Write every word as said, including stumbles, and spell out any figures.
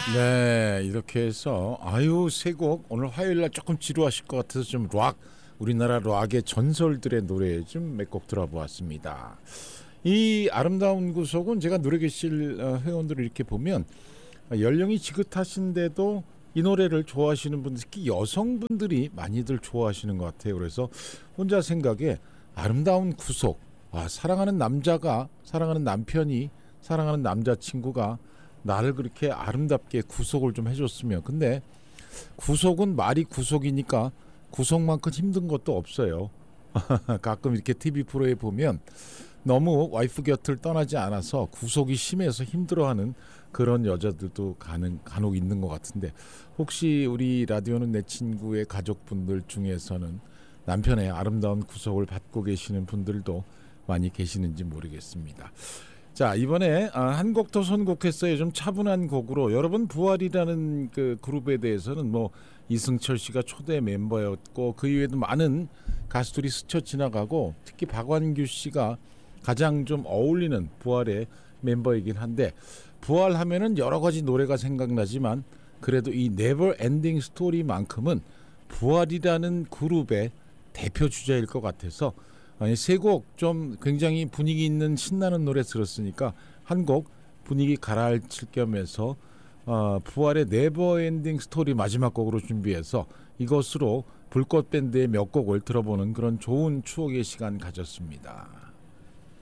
네, 이렇게 해서 아유 세 곡 오늘 화요일 날 조금 지루하실 것 같아서 좀 락 우리나라 락의 전설들의 노래 좀 몇 곡 들어보았습니다. 이 아름다운 구속은 제가 노래교실 어, 회원들을 이렇게 보면 연령이 지긋하신데도 이 노래를 좋아하시는 분들, 특히 여성분들이 많이들 좋아하시는 것 같아요. 그래서 혼자 생각에 아름다운 구속, 아, 사랑하는 남자가, 사랑하는 남편이, 사랑하는 남자친구가 나를 그렇게 아름답게 구속을 좀 해줬으면. 근데 구속은 말이 구속이니까 구속만큼 힘든 것도 없어요. 가끔 이렇게 티비 프로에 보면 너무 와이프 곁을 떠나지 않아서 구속이 심해서 힘들어하는 그런 여자들도 가능, 간혹 있는 것 같은데, 혹시 우리 라디오는 내 친구의 가족분들 중에서는 남편의 아름다운 구속을 받고 계시는 분들도 많이 계시는지 모르겠습니다. 자, 이번에 한 곡 더 선곡했어요. 좀 차분한 곡으로. 여러분, 부활이라는 그 그룹에 대해서는 뭐 이승철 씨가 초대 멤버였고 그 이외에도 많은 가수들이 스쳐 지나가고, 특히 박완규 씨가 가장 좀 어울리는 부활의 멤버이긴 한데, 부활하면은 여러 가지 노래가 생각나지만 그래도 이 네버 엔딩 스토리만큼은 부활이라는 그룹의 대표 주자일 것 같아서 세 곡 좀 굉장히 분위기 있는 신나는 노래 들었으니까 한 곡 분위기 가라앉힐 겸해서 어, 부활의 네버 엔딩 스토리 마지막 곡으로 준비해서 이것으로 불꽃 밴드의 몇 곡을 들어보는 그런 좋은 추억의 시간 가졌습니다.